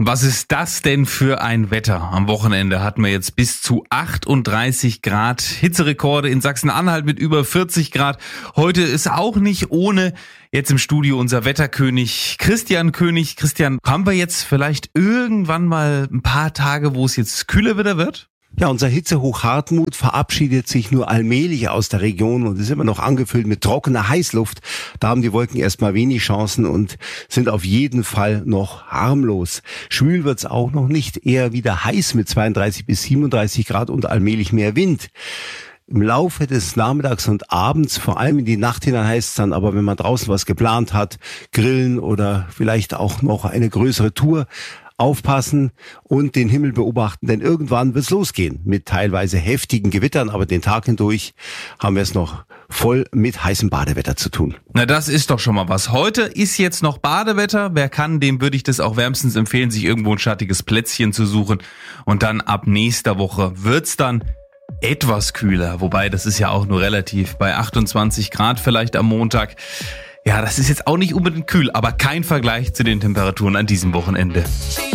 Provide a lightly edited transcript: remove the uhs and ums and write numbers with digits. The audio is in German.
Was ist das denn für ein Wetter? Am Wochenende hatten wir jetzt bis zu 38 Grad Hitzerekorde in Sachsen-Anhalt mit über 40 Grad. Heute ist auch nicht ohne. Jetzt im Studio unser Wetterkönig Christian König. Christian, haben wir jetzt vielleicht irgendwann mal ein paar Tage, wo es jetzt kühler wieder wird? Ja, unser Hitzehoch Hartmut verabschiedet sich nur allmählich aus der Region und ist immer noch angefüllt mit trockener Heißluft. Da haben die Wolken erstmal wenig Chancen und sind auf jeden Fall noch harmlos. Schwül wird's auch noch nicht, eher wieder heiß mit 32 bis 37 Grad und allmählich mehr Wind. Im Laufe des Nachmittags und Abends, vor allem in die Nacht hinein heißt es dann, aber wenn man draußen was geplant hat, grillen oder vielleicht auch noch eine größere Tour, aufpassen und den Himmel beobachten, denn irgendwann wird's losgehen mit teilweise heftigen Gewittern, aber den Tag hindurch haben wir es noch voll mit heißem Badewetter zu tun. Na, das ist doch schon mal was. Heute ist jetzt noch Badewetter. Wer kann, dem würde ich das auch wärmstens empfehlen, sich irgendwo ein schattiges Plätzchen zu suchen. Und dann ab nächster Woche wird's dann etwas kühler, wobei das ist ja auch nur relativ, bei 28 Grad vielleicht am Montag. Ja, das ist jetzt auch nicht unbedingt kühl, aber kein Vergleich zu den Temperaturen an diesem Wochenende.